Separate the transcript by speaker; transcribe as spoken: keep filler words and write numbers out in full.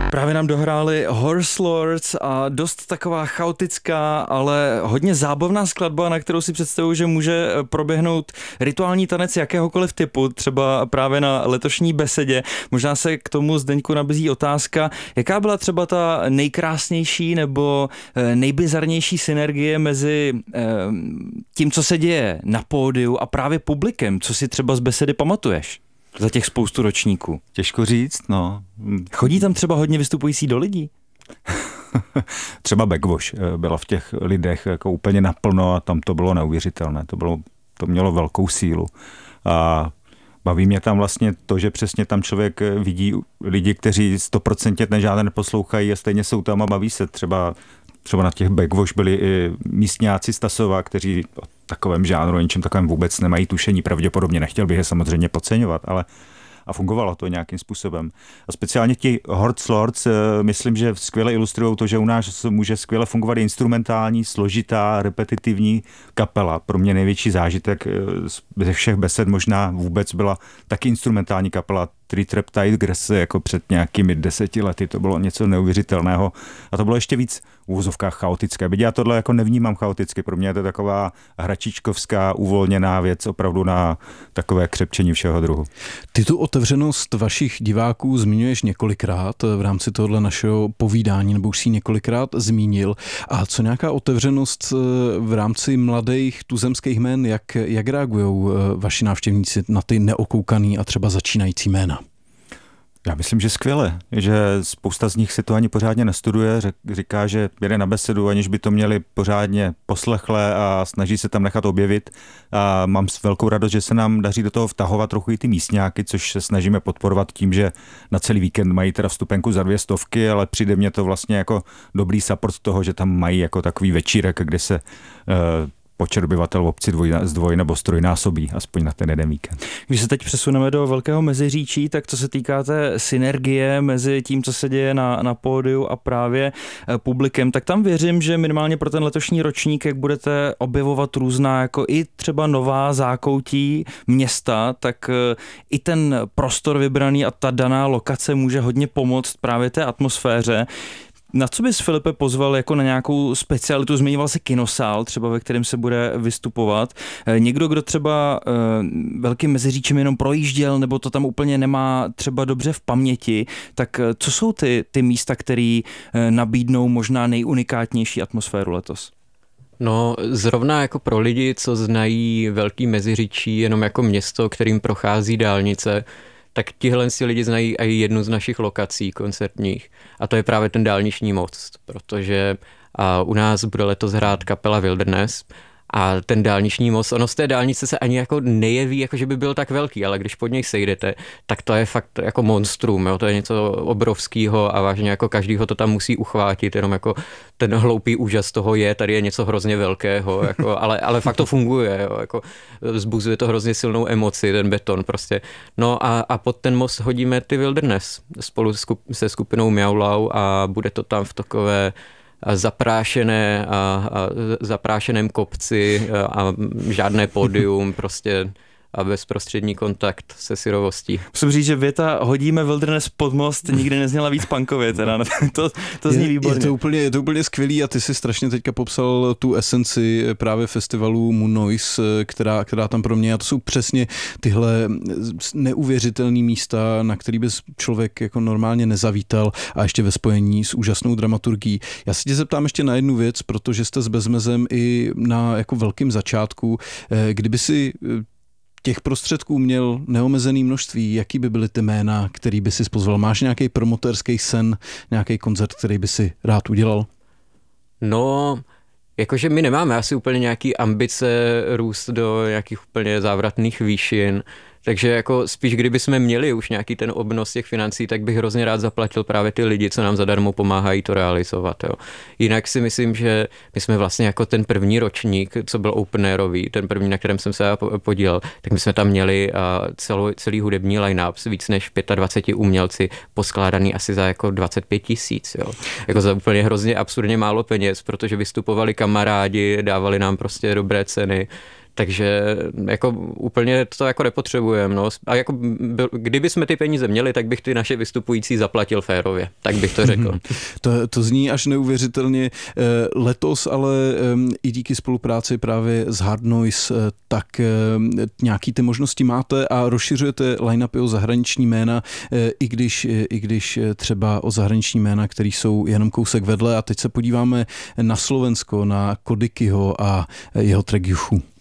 Speaker 1: Právě nám dohráli Horse Lords a dost taková chaotická, ale hodně zábavná skladba, na kterou si představuji, že může proběhnout rituální tanec jakéhokoliv typu, třeba právě na letošní besedě. Možná se k tomu Zdeňku nabízí otázka, jaká byla třeba ta nejkrásnější nebo nejbizarnější synergie mezi tím, co se děje na pódiu a právě publikem, co si třeba z besedy pamatuješ za těch spoustu ročníků?
Speaker 2: Těžko říct, no.
Speaker 1: Chodí tam třeba hodně vystupující do lidí?
Speaker 2: Třeba Backwash byla v těch lidech jako úplně naplno a tam to bylo neuvěřitelné. To, bylo, to mělo velkou sílu. A baví mě tam vlastně to, že přesně tam člověk vidí lidi, kteří stoprocentně ten žádné neposlouchají a stejně jsou tam a baví se. Třeba, třeba na těch Backwash byli i místňáci z Tasova, kteří o takovém žánru, o něčem takovém vůbec nemají tušení. Pravděpodobně nechtěl bych je samozřejmě podceňovat, ale a fungovalo to nějakým způsobem. A speciálně ti Horse Lords, myslím, že skvěle ilustrují to, že u nás může skvěle fungovat instrumentální, složitá, repetitivní kapela. Pro mě největší zážitek ze všech besed možná vůbec byla taky instrumentální kapela Three Trap Tigers jako před nějakými deseti lety. To bylo něco neuvěřitelného. A to bylo ještě víc v uvozovkách chaotické. Byť já tohle jako nevnímám chaoticky. Pro mě je to taková hračičkovská, uvolněná věc, opravdu na takové křepčení všeho druhu.
Speaker 3: Ty tu otevřenost vašich diváků zmiňuješ několikrát v rámci tohohle našeho povídání, nebo už si několikrát zmínil. A co nějaká otevřenost v rámci mladých tuzemských jmén, jak, jak reagují vaši návštěvníci na ty neokoukaný a třeba začínající jména?
Speaker 2: Já myslím, že skvěle, že spousta z nich si to ani pořádně nestuduje, říká, že jede na besedu, aniž by to měli pořádně poslechlé a snaží se tam nechat objevit. A mám velkou radost, že se nám daří do toho vtahovat trochu i ty místňáky, což se snažíme podporovat tím, že na celý víkend mají teda vstupenku za dvě stovky, ale přijde mně to vlastně jako dobrý support toho, že tam mají jako takový večírek, kde se uh, počet obyvatel v obci dvoj, zdvoj nebo strojnásobí, aspoň na ten jeden víkend.
Speaker 1: Když se teď přesuneme do Velkého Meziříčí, tak co se týká té synergie mezi tím, co se děje na, na pódiu a právě publikem, tak tam věřím, že minimálně pro ten letošní ročník, jak budete objevovat různá jako i třeba nová zákoutí města, tak i ten prostor vybraný a ta daná lokace může hodně pomoct právě té atmosféře. Na co bys, Filipe, pozval jako na nějakou specialitu? Zmiňoval se kinosál, třeba ve kterém se bude vystupovat. Někdo, kdo třeba Velkým Meziříčím jenom projížděl, nebo to tam úplně nemá třeba dobře v paměti, tak co jsou ty, ty místa, které nabídnou možná nejunikátnější atmosféru letos?
Speaker 4: No, zrovna jako pro lidi, co znají Velký Meziříčí jenom jako město, kterým prochází dálnice, tak tihle si lidi znají i jednu z našich lokací koncertních a to je právě ten dálniční most, protože u nás bude letos hrát kapela Wilderness a ten dálniční most, ono z té dálnice se ani jako nejeví, jako že by byl tak velký, ale když pod něj sejdete, tak to je fakt jako monstrum, jo? To je něco obrovského a vážně jako každýho to tam musí uchvátit, jenom jako ten hloupý úžas toho je, tady je něco hrozně velkého, jako, ale, ale fakt to funguje, jo? Jako vzbuzuje to hrozně silnou emoci, ten beton prostě. No a, a pod ten most hodíme ty Wilderness spolu se skupinou Miaulau a bude to tam v takové zaprášené a, a zaprášeném kopci a žádné pódium, prostě a bezprostřední kontakt se syrovostí.
Speaker 1: Musím říct, že věta hodíme Wilderness pod most nikdy nezněla víc punkově, teda. to, to zní
Speaker 3: je,
Speaker 1: výborně.
Speaker 3: Je to, úplně, je to úplně skvělý a ty si strašně teďka popsal tu esenci právě festivalu Moon Noise, která, která tam pro mě, a to jsou přesně tyhle neuvěřitelné místa, na který bys člověk jako normálně nezavítal a ještě ve spojení s úžasnou dramaturgií. Já se tě zeptám ještě na jednu věc, protože jste s Bezmezem i na jako velkým začátku, kdyby si těch prostředků měl neomezený množství, jaký by byly ty jména, který by si pozval? Máš nějaký promotérský sen, nějaký koncert, který by si rád udělal?
Speaker 4: No, jakože my nemáme asi úplně nějaký ambice růst do nějakých úplně závratných výšin, takže jako spíš kdyby jsme měli už nějaký ten obnos těch financí, tak bych hrozně rád zaplatil právě ty lidi, co nám zadarmo pomáhají to realizovat. Jo. Jinak si myslím, že my jsme vlastně jako ten první ročník, co byl open airový, ten první, na kterém jsem se podílel, tak my jsme tam měli celou, celý hudební line-up s víc než dvaceti pěti umělci poskládaný asi za jako dvacet pět tisíc. Jo. Jako za úplně hrozně absurdně málo peněz, protože vystupovali kamarádi, dávali nám prostě dobré ceny. Takže jako úplně to jako nepotřebujeme. No. A jako byl, kdyby jsme ty peníze měli, tak bych ty naše vystupující zaplatil férově. Tak bych to řekl.
Speaker 3: to, to zní až neuvěřitelně. Letos ale i díky spolupráci právě s Hard Noise, tak nějaký ty možnosti máte a rozšiřujete line-upy o zahraniční jména, i když, i když třeba o zahraniční jména, který jsou jenom kousek vedle. A teď se podíváme na Slovensko, na Kodikyho a jeho track Juchu.